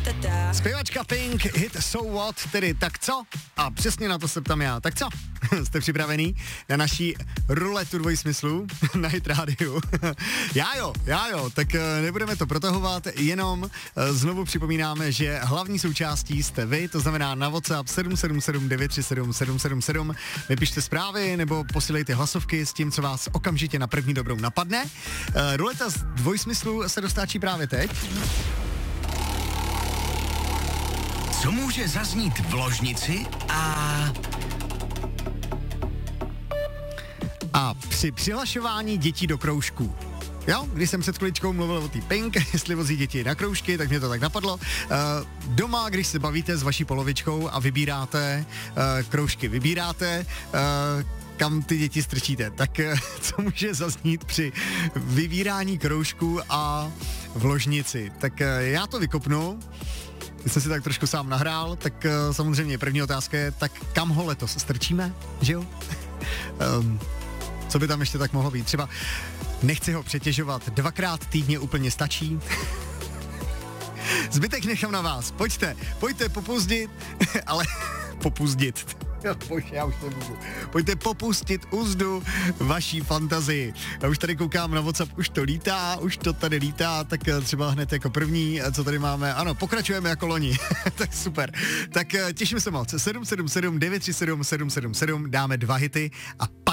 Zpěvačka Pink, hit So What, tedy tak co? A přesně na to se ptám já. Tak co? Jste připravený na naší ruletu dvojsmyslů na Hit rádiu? Já jo, tak nebudeme to protahovat, jenom znovu připomínáme, že hlavní součástí jste vy, to znamená na WhatsApp 777 937 777. Vypište zprávy nebo posílejte hlasovky s tím, co vás okamžitě na první dobrou napadne. Ruleta z dvojsmyslů se dostáčí právě teď. Co může zaznít v ložnici A při přihlašování dětí do kroužků. Jo, když jsem před chviličkou mluvil o té Pink, jestli vozí děti na kroužky, tak mě to tak napadlo. Doma, když se bavíte s vaší polovičkou a vybíráte kroužky, kam ty děti strčíte, tak co může zaznít při vybírání kroužků a v ložnici. Tak já to vykopnu. Když jsem si tak trošku sám nahrál, tak samozřejmě první otázka je, tak kam ho letos strčíme, že jo? Co by tam ještě tak mohlo být? Třeba nechci ho přetěžovat, 2krát týdně úplně stačí. Zbytek nechám na vás, pojďte popuzdit, ale popuzdit. Bože, já už nebudu. Pojďte popustit úzdu vaší fantazii. Já už tady koukám na WhatsApp, už to tady lítá, tak třeba hned jako první, co tady máme. Ano, pokračujeme jako loni. Tak super. Tak těším se moc. 777 937 777, dáme 2 hity a pak